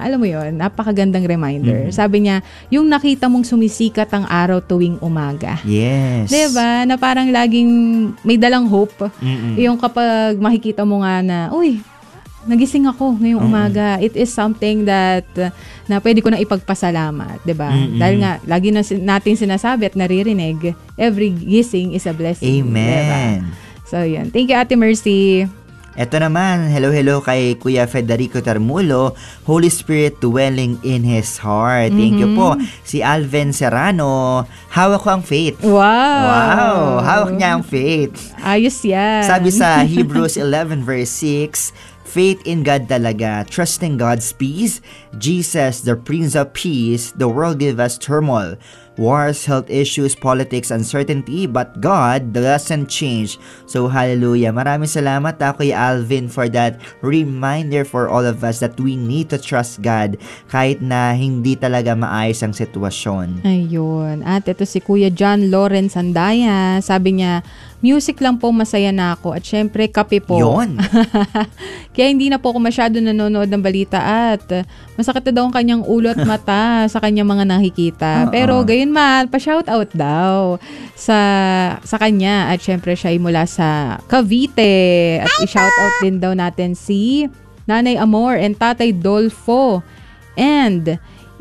alam mo yon, napakagandang reminder. Sabi niya, yung nakita mong sumisikat ang araw tuwing umaga. Yes. Diba? Na parang laging may dalang hope. Yung kapag makikita mo nga na, uy, nagising ako ngayong umaga. It is something that na pwede ko na ipagpasalamat, 'di ba? Dahil nga lagi na natin sinasabi at naririnig, every gising is a blessing. Amen. Diba? So, yun. Thank you, Ate Mercy. Ito naman, hello kay Kuya Federico Tarmulo, Holy Spirit dwelling in his heart. Thank you po. Si Alvin Serrano, hawak ko ang faith. Wow! Hawak niya ang faith. Ayos yan. Sabi sa Hebrews 11 verse 6, faith in God talaga, trusting God's peace. Jesus, the Prince of Peace, the world give us turmoil, wars, health issues, politics, uncertainty, but God doesn't change. So, hallelujah. Maraming salamat Kuya Alvin for that reminder for all of us that we need to trust God kahit na hindi talaga maayos ang sitwasyon. Ayun. At ito si Kuya John Lawrence Andaya. Sabi niya, music lang po, masaya na ako. At syempre, kape po. Yun. Kaya hindi na po ako masyado nanonood ng balita at masakit na daw ang kanyang ulo at mata sa kanyang mga nakikita. Pero gayon man, pa-shoutout daw sa kanya. At syempre, siya ay mula sa Cavite. At i-shoutout din daw natin si Nanay Amor and Tatay Dolfo. And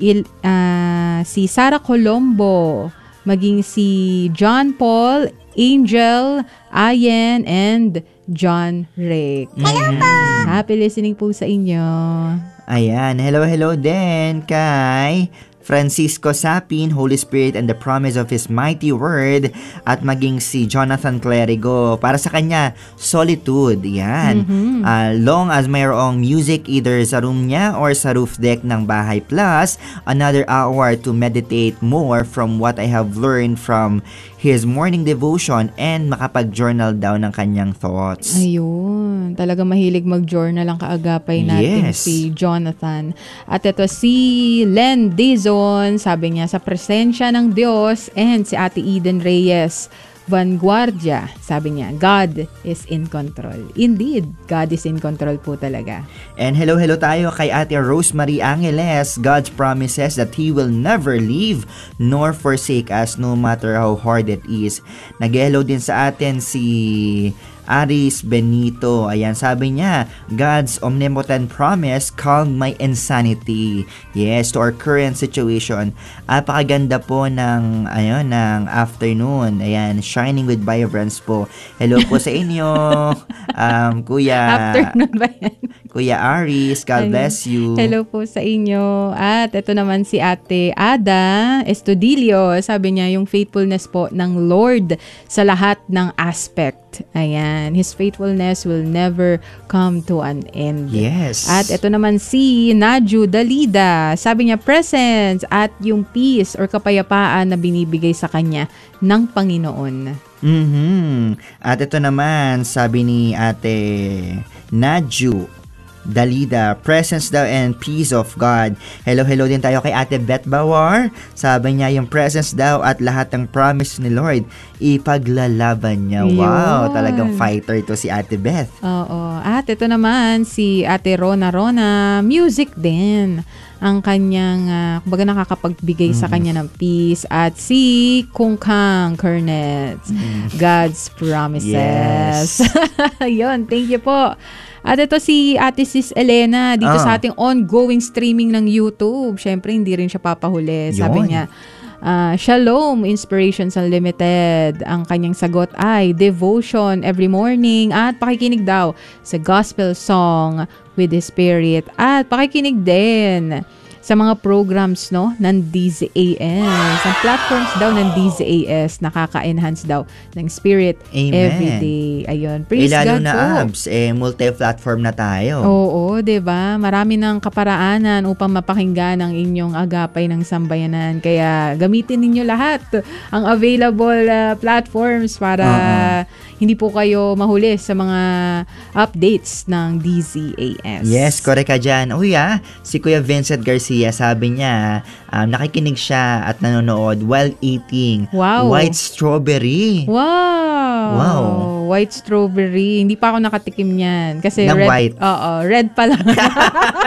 si Sarah Colombo. Maging si John Paul, Angel, Ayen, and John Rick. Happy listening po sa inyo. Ayan, hello din kay Francisco Sapin, Holy Spirit and the promise of His mighty word, at maging si Jonathan Clerigo. Para sa kanya, solitude. Yan. Long as mayroong music either sa room niya or sa roof deck ng bahay. Plus, another hour to meditate more from what I have learned from his morning devotion and makapag-journal daw ng kanyang thoughts. Ayun. Talaga mahilig mag-journal ang kaagapay natin, si Jonathan. At ito si Len Dizon, sabi niya, sa presensya ng Diyos, and si Ate Eden Reyes Vanguardia, sabi niya, God is in control. Indeed, God is in control po talaga. And hello tayo kay Ate Rosemary Angeles. God's promises that He will never leave nor forsake us no matter how hard it is. Nag-hello din sa atin si Aris Benito. Ayan, sabi niya, God's omnipotent promise calmed my insanity. Yes, to our current situation. Apakaganda po ng afternoon. Ayan, shining with vibrance po. Hello po sa inyo, Kuya. Afternoon ba yan? Kuya Aris, God bless you. Hello po sa inyo. At ito naman si Ate Ada Estudillo. Sabi niya, yung faithfulness po ng Lord sa lahat ng aspect. Ayan. His faithfulness will never come to an end. Yes. At ito naman si Naju Dalida. Sabi niya, presence at yung peace or kapayapaan na binibigay sa kanya ng Panginoon. At ito naman, sabi ni Ate Naju Dalida, presence daw and peace of God. Hello din tayo kay Ate Beth Bawar. Sabi niya, yung presence daw at lahat ng promise ni Lord, ipaglalaban niya. Wow, talagang fighter to si Ate Beth. Oo. At ito naman, si Ate Rona, music din ang kanyang, kumbaga nakakapagbigay sa kanya ng peace. At si Kung Kang Kernet, God's promises. Yun, thank you po. At ito si Ate Sis Elena dito sa ating ongoing streaming ng YouTube. Siyempre, hindi rin siya papahuli. Sabi niya, Shalom, Inspirations Unlimited. Ang kanyang sagot ay devotion every morning at pakikinig daw sa gospel song with the Spirit. At pakikinig din sa mga programs ng DZAS. Ang platforms daw ng DZAS nakaka-enhance daw ng spirit everyday. Ayun. Praise God na po. abs, multi-platform na tayo. Oo, 'di ba? Marami ng kaparaanan upang mapakinggan ang inyong agapay ng sambayanan. Kaya gamitin ninyo lahat ang available platforms para hindi po kayo mahuli sa mga updates ng DZAS. Yes, correct ka dyan. Si Kuya Vincent Garcia, sabi niya, nakikinig siya at nanonood while eating white strawberry. Wow. White strawberry. Hindi pa ako nakatikim niyan. Kasi ng red, white. red pa lang.